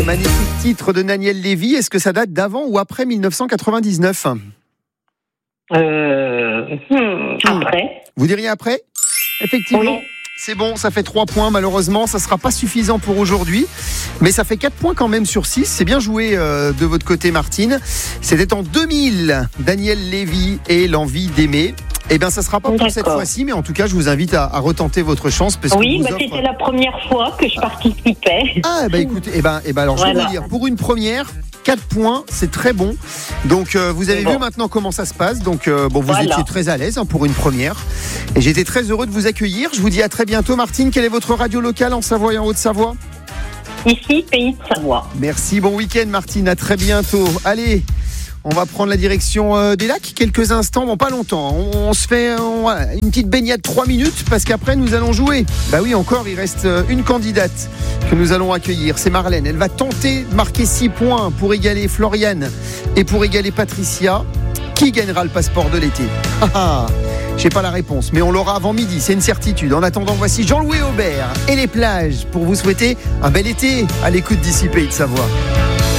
Magnifique titre de Daniel Lévy. Est-ce que ça date d'avant ou après 1999 ? Après. Vous diriez après ? Effectivement. Oui. C'est bon, ça fait 3 points. Malheureusement, ça ne sera pas suffisant pour aujourd'hui. Mais ça fait 4 points quand même sur 6. C'est bien joué de votre côté, Martine. C'était en 2000, Daniel Lévy et l'envie d'aimer. Eh bien, ça ne sera pas pour cette fois-ci, mais en tout cas, je vous invite à retenter votre chance. Parce oui, c'était la première fois que je participais. Ah, écoutez, alors je vais vous dire, pour une première, 4 points, c'est très bon. Donc, vous avez vu maintenant comment ça se passe. Donc, vous étiez très à l'aise pour une première. Et j'étais très heureux de vous accueillir. Je vous dis à très bientôt, Martine. Quelle est votre radio locale en Savoie et en Haute-Savoie ? Ici, Pays de Savoie. Merci, bon week-end, Martine. À très bientôt. Allez, on va prendre la direction des lacs quelques instants, bon pas longtemps. On se fait une petite baignade 3 minutes parce qu'après nous allons jouer. Bah oui, encore, il reste une candidate que nous allons accueillir. C'est Marlène. Elle va tenter de marquer 6 points pour égaler Floriane et pour égaler Patricia. Qui gagnera le passeport de l'été ? Je sais pas la réponse, mais on l'aura avant midi, c'est une certitude. En attendant, voici Jean-Louis Aubert et les plages pour vous souhaiter un bel été à l'écoute d'ici Pays de Savoie.